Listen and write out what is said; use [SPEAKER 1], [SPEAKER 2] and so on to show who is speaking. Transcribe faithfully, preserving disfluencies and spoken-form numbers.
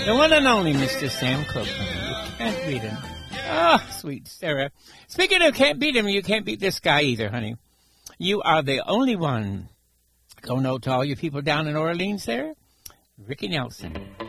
[SPEAKER 1] The one and only Mister Sam Cooke. You can't beat him. Ah, oh, sweet Sarah. Speaking of can't beat him, you can't beat this guy either, honey. You are the only one. Go note to all you people down in Orleans there. Ricky Nelson.